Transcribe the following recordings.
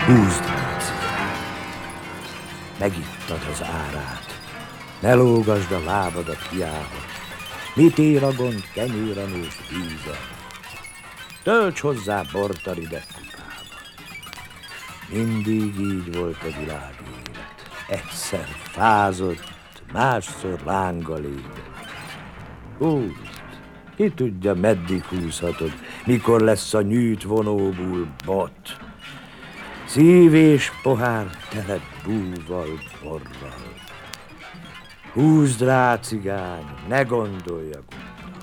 Húzd rá, cigány, megittad az árát, ne lógasd a lábadat hiába. Mit ér a gond kenyérenős vízzel? Tölts hozzá bort a rideg kupába. Mindig így volt a világ élet. Egyszer fázott, másszor lánggal égett. Húzd, ki tudja, meddig húzhatod, mikor lesz a nyűjt vonóból bot. Szív és pohár tele búval, borral. Húzd rá, cigány, ne gondolj a gonddal.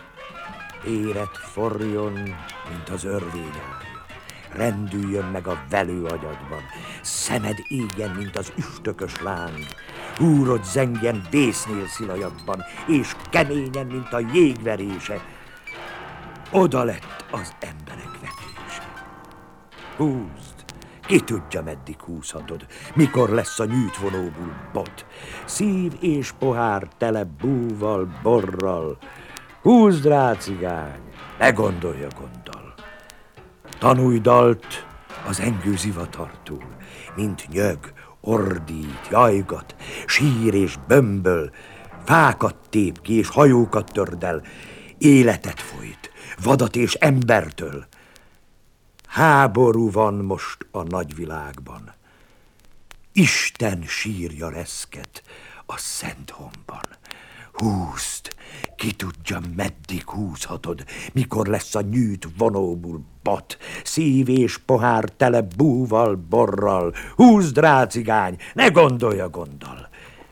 Éred forjon, mint az örvény árja. Rendüljön meg a velő agyadban. Szemed égjen, mint az üstökös láng. Húrod zengjen vésznél szilajabban, és keményen, mint a jégverése. Oda lett az emberek vetése. Húzd! Ki tudja, meddig húzhatod, mikor lesz a nyűjtvonóból bot. Szív és pohár tele búval, borral. Húzd rá, cigány, ne gondolj a gonddal. Tanulj dalt az engő zivatartól, mint nyög, ordít, jajgat, sír és bömböl, fákat tép ki és hajókat tördel, életet folyt, vadat és embertől. Háború van most a nagyvilágban. Isten sírja reszket a szent honban. Húzd, ki tudja, meddig húzhatod, mikor lesz a nyűjt vonóból bot, szív és pohár tele búval, borral. Húzd rá, cigány, ne gondolj a gonddal.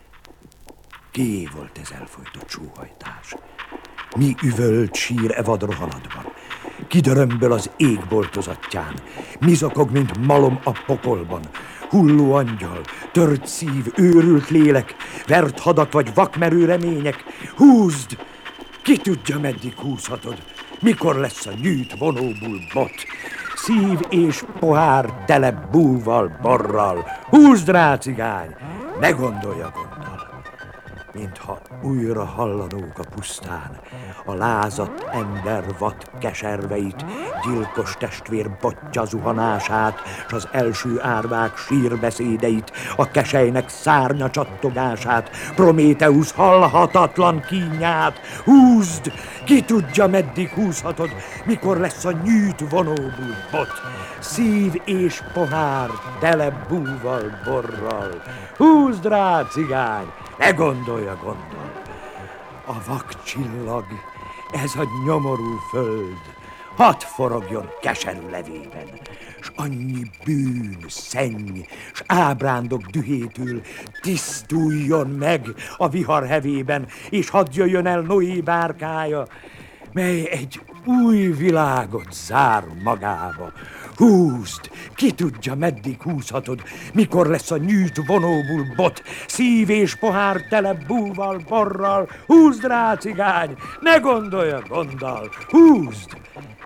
Kié volt ez elfojtott sóhajtás? Mi üvölt sír e vadrohanatban? Kidörömböl az ég boltozatján, mi zokog, mint malom a pokolban. Hulló angyal, tört szív, őrült lélek, vert hadak vagy vakmerő remények. Húzd! Ki tudja, meddig húzhatod, mikor lesz a nyűjt vonóból bot, szív és pohár tele búval, borral. Húzd rá, cigány, ne gondolj a gonddal. Mintha újra hallanók a pusztán a lázadt ember vad keserveit, gyilkos testvér botja zuhanását, s az első árvák sírbeszédeit, a keselynek szárnya csattogását, Prométeusz halhatatlan kínját. Húzd! Ki tudja, meddig húzhatod, mikor lesz a nyűjt vonóból bot, szív és pohár tele búval, borral. Húzd rá, cigány, ne gondolj a gonddal. A vak csillag, ez a nyomorú föld, hadd forogjon keserű levében, s annyi bűn, szenny, s ábrándok dühétől tisztuljon meg a vihar hevében, és hadd jöjjön el Noé bárkája, mely egy új világot zár magába. Húzd! Ki tudja, meddig húzhatod, mikor lesz a nyűjt vonóból bot, szív és pohár tele búval, borral. Húzd rá, cigány, ne gondolj a gonddal. Húzd!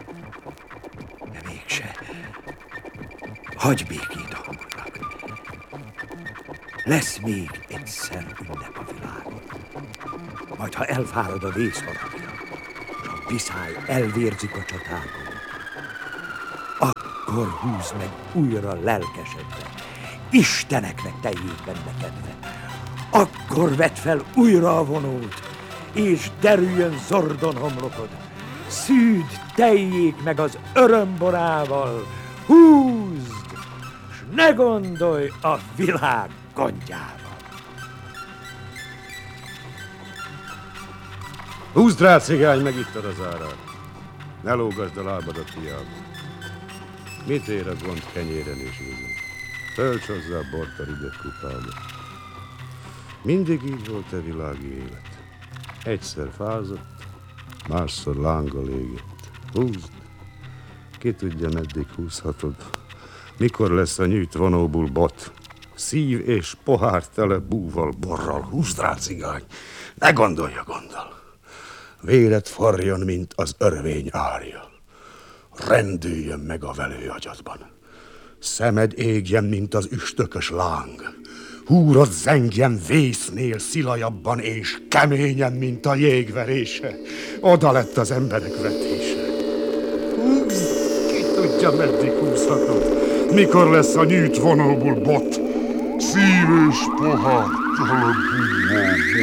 De mégse. Hagyj békét a húrnak. Lesz még egyszer ünnep a világon. Majd, ha elfárad a vészharagja, s a viszály elvérzik a csatákon, akkor húzd meg újra lelkesedve, isteneknek teljék benne kedve. Akkor vedd fel újra a vonót, és derüljön zordon homlokod. Szűd teljék meg az örömborával, húzd, s ne gondolj a világ gondjával. Húzd rá, cigány, megittad az árát. Ne lógasd a lábadat hiába. Mit ér a gond kenyéren és vízen? Tölts hozzá bort a rideg kupába. Mindig így volt a világi élet. Egyszer fázott, másszor lánggal égett. Húzd! Ki tudja, meddig húzhatod, mikor lesz a nyűjt vonóból bot, szív és pohár tele búval, borral. Húzd rá, cigány, ne gondolj a gonddal. Véred forjon, mint az örvény árja. Rendüljön meg a velő agyadban. Szemed égjen, mint az üstökös láng. Húrod zengjen vésznél szilajabban, és keményen, mint a jégverése. Oda lett az emberek vetése. Húzd! Ki tudja, meddig húzhatod, mikor lesz a nyílt vonalból bot? Szív és pohár, tele búvó